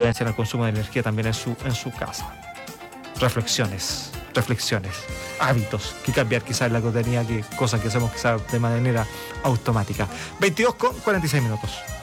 influencia en el consumo de energía también en su casa. Reflexiones, hábitos que cambiar quizás en la cotidianidad, que cosas que hacemos quizás de manera automática. 22:46.